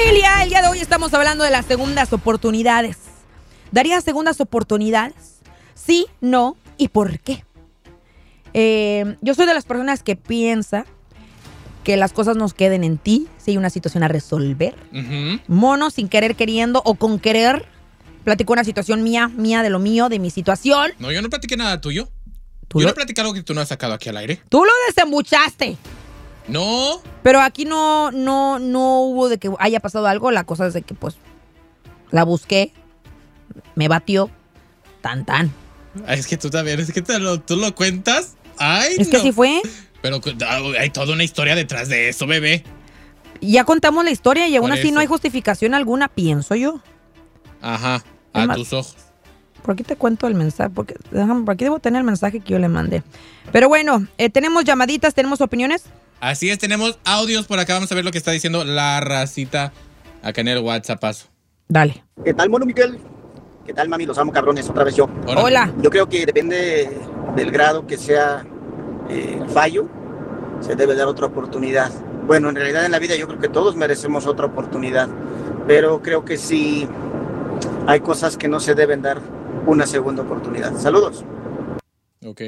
Familia, el día de hoy estamos hablando de las segundas oportunidades. ¿Darías segundas oportunidades? Sí, no y por qué. Yo soy de las personas que piensa que las cosas nos queden en ti si hay una situación a resolver. Mono, sin querer, queriendo o con querer, platicó una situación mía de lo mío, de mi situación. No, yo no platiqué nada tuyo. Yo no platiqué algo que tú no has sacado aquí al aire. Tú lo desembuchaste. No. Pero aquí no hubo de que haya pasado algo. La cosa es de que, pues, la busqué, me batió, tan. Es que tú también, es que tú lo cuentas. Ay, es que sí fue. Pero hay toda una historia detrás de eso, bebé. Ya contamos la historia y aún Por así eso. no hay justificación alguna, pienso yo. Ajá, Es a más, tus ojos. Por aquí te cuento el mensaje, porque por aquí debo tener el mensaje que yo le mandé. Pero bueno, tenemos llamaditas, tenemos opiniones. Así es, tenemos audios por acá. Vamos a ver lo que está diciendo la racita acá en el WhatsAppazo. Dale. ¿Qué tal, mono Miguel? ¿Qué tal, mami? Los amo, cabrones. Otra vez yo. Hola. Yo creo que depende del grado que sea el fallo, se debe dar otra oportunidad. Bueno, en realidad en la vida yo creo que todos merecemos otra oportunidad, pero creo que sí hay cosas que no se deben dar una segunda oportunidad. Saludos. Ok.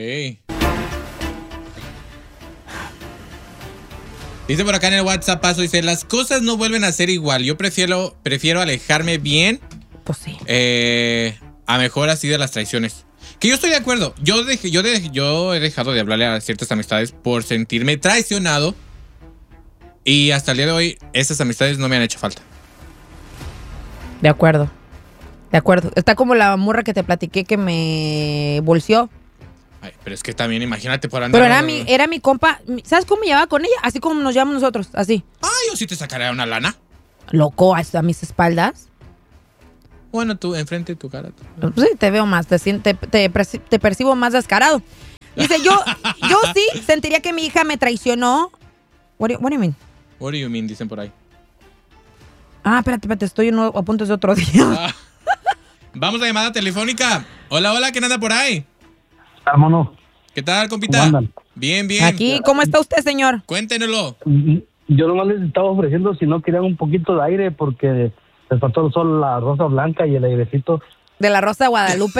Dice por acá en el WhatsAppazo, dice, las cosas no vuelven a ser igual. Yo prefiero alejarme bien. Pues sí. A mejor así de las traiciones. Que yo estoy de acuerdo. Yo he dejado de hablarle a ciertas amistades por sentirme traicionado. Y hasta el día de hoy, esas amistades no me han hecho falta. De acuerdo. Está como la morra que te platiqué que me bolseó. Ay, pero es que también imagínate por andar... Pero era mi compa. ¿Sabes cómo me llevaba con ella? Así como nos llevamos nosotros, así. Ay, yo sí te sacaría una lana. Loco, a mis espaldas. Bueno, tú, enfrente de tu cara. Pues sí, te veo más, te percibo más descarado. Dice, yo sí sentiría que mi hija me traicionó. What do you mean? What do you mean? Dicen por ahí. Ah, espérate, estoy en apuntes de otro día. Vamos a llamada telefónica. Hola, ¿quién anda por ahí? Vámonos. ¿Qué tal, compita? ¿Cómo andan? Bien. Aquí, ¿cómo está usted, señor? Cuéntenoslo. Yo nomás les estaba ofreciendo si no querían un poquito de aire porque les faltó solo la rosa blanca y el airecito. De la Rosa de Guadalupe.